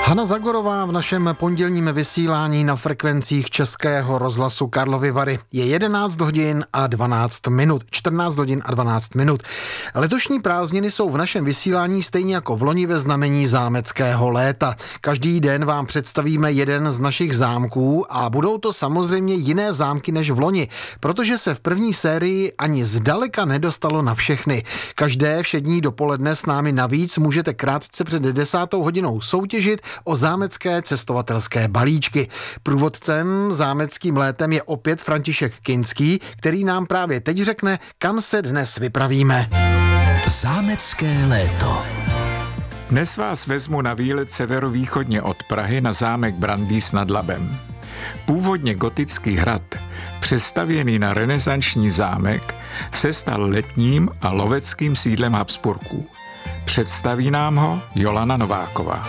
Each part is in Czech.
Hana Zagorová v našem pondělním vysílání na frekvencích Českého rozhlasu Karlovy Vary. Je 11 hodin a 12 minut. 14 hodin a 12 minut. Letošní prázdniny jsou v našem vysílání stejně jako v loni ve znamení zámeckého léta. Každý den vám představíme jeden z našich zámků a budou to samozřejmě jiné zámky než v loni, protože se v první sérii ani zdaleka nedostalo na všechny. Každé všední dopoledne s námi navíc můžete krátce před 10. hodinou soutěžit o zámecké cestovatelské balíčky. Průvodcem zámeckým létem je opět František Kinský, který nám právě teď řekne, kam se dnes vypravíme. Zámecké léto. Dnes vás vezmu na výlet severovýchodně od Prahy na zámek Brandýs nad Labem. Původně gotický hrad, přestavěný na renesanční zámek, se stal letním a loveckým sídlem Habsburků. Představí nám ho Jolana Nováková.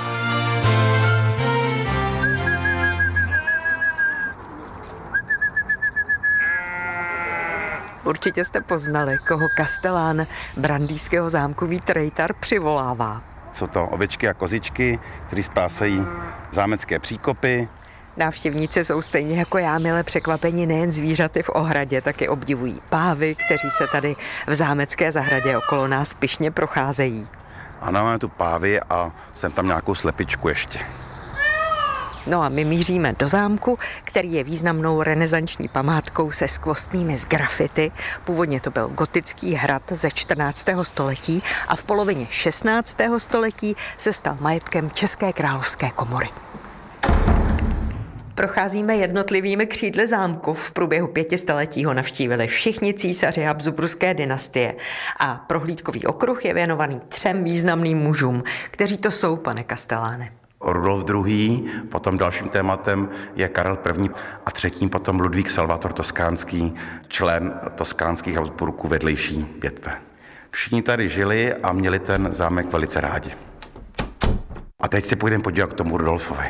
Určitě jste poznali, koho kastelán brandýského zámku Vít Rejtar přivolává. Jsou to ovečky a kozičky, kteří spásají zámecké příkopy. Návštěvníci jsou stejně jako já mile překvapeni nejen zvířaty v ohradě, taky obdivují pávy, kteří se tady v zámecké zahradě okolo nás pyšně procházejí. Ano, máme tu pávy a jsem tam nějakou slepičku ještě. No a my míříme do zámku, který je významnou renesanční památkou se skvostnými z grafity. Původně to byl gotický hrad ze 14. století a v polovině 16. století se stal majetkem České královské komory. Procházíme jednotlivými křídly zámku. V průběhu 500 ho navštívili všichni císaři Habsburské dynastie a prohlídkový okruh je věnovaný 3 významným mužům. Kteří to jsou, pane kasteláne? Rudolf II., potom dalším tématem je Karel I. a třetím potom Ludvík Salvator Toskánský, člen toskánských Habsburků vedlejší větve. Všichni tady žili a měli ten zámek velice rádi. A teď si půjdeme podívat k tomu Rudolfovi.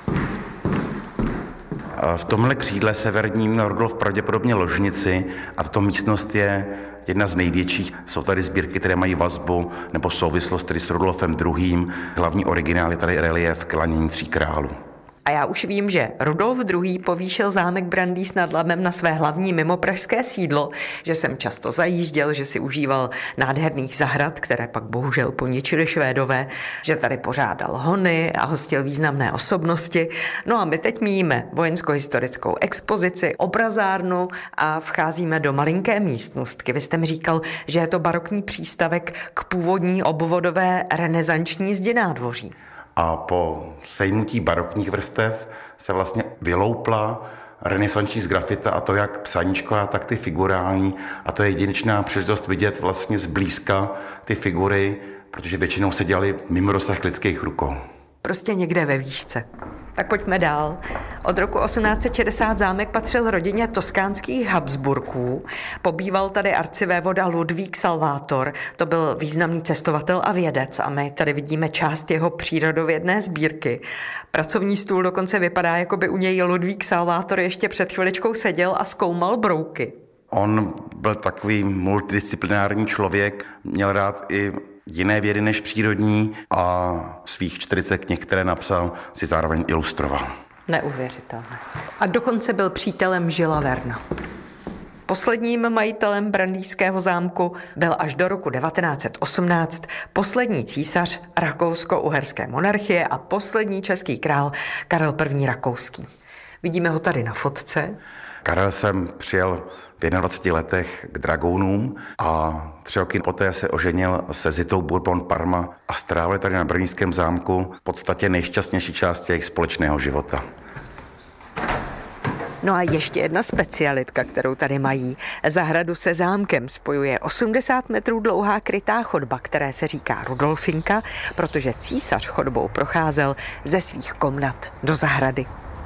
V tomhle křídle severním měl Rudolf pravděpodobně ložnici a tato místnost je jedna z největších. Jsou tady sbírky, které mají vazbu nebo souvislost tedy s Rudolfem II. Hlavní originál je tady reliéf Klanění 3 králů. A já už vím, že Rudolf II. Povýšil zámek Brandýs nad Labem na své hlavní mimopražské sídlo, že jsem často zajížděl, že si užíval nádherných zahrad, které pak bohužel poničili Švédové, že tady pořádal hony a hostil významné osobnosti. No a my teď míjíme vojensko-historickou expozici, obrazárnu a vcházíme do malinké místnostky. Vy jste mi říkal, že je to barokní přístavek k původní obvodové renesanční zdi nádvoří. A po sejmutí barokních vrstev se vlastně vyloupla renesanční grafita, a to jak psaníčková, tak ty figurální. A to je jedinečná příležitost vidět vlastně zblízka ty figury, protože většinou se dělaly mimo rozsah lidských rukou. Prostě někde ve výšce. Tak pojďme dál. Od roku 1860 zámek patřil rodině toskánských Habsburků. Pobýval tady arcivévoda Ludvík Salvator. To byl významný cestovatel a vědec a my tady vidíme část jeho přírodovědné sbírky. Pracovní stůl dokonce vypadá, jako by u něj Ludvík Salvator ještě před chviličkou seděl a zkoumal brouky. On byl takový multidisciplinární člověk, měl rád i jiné vědy než přírodní a svých 40 knih, které napsal, si zároveň ilustroval. Neuvěřitelné. A dokonce byl přítelem Žila Verna. Posledním majitelem brandýského zámku byl až do roku 1918 poslední císař rakousko-uherské monarchie a poslední český král Karel I. Rakouský. Vidíme ho tady na fotce. Karel sem přijel v 21 letech k dragounům a 3 roky poté se oženil se Zitou Bourbon Parma a strávili tady na brandýském zámku v podstatě nejšťastnější část jejich společného života. No a ještě jedna specialitka, kterou tady mají. Zahradu se zámkem spojuje 80 metrů dlouhá krytá chodba, které se říká Rudolfinka, protože císař chodbou procházel ze svých komnat do zahrady.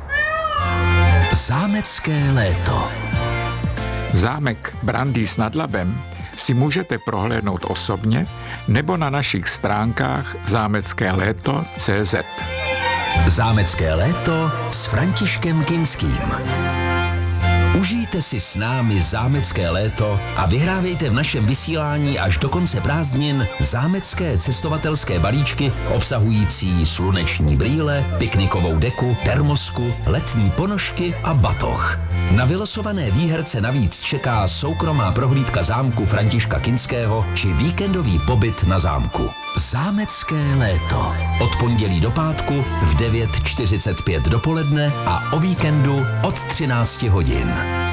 Zámecké léto. Zámek Brandýs nad Labem si můžete prohlédnout osobně nebo na našich stránkách zámeckéléto.cz. Zámecké léto s Františkem Kinským. Užijte si s námi zámecké léto a vyhrávejte v našem vysílání až do konce prázdnin zámecké cestovatelské balíčky obsahující sluneční brýle, piknikovou deku, termosku, letní ponožky a batoh. Na vylosované výherce navíc čeká soukromá prohlídka zámku Františka Kinského či víkendový pobyt na zámku. Zámecké léto. Od pondělí do pátku v 9:45 dopoledne a o víkendu od 13 hodin.